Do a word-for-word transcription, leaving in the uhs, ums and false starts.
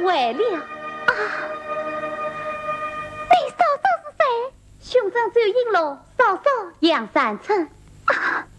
坏了啊！你嫂嫂是谁？胸上只有璎珞，嫂嫂杨三成啊！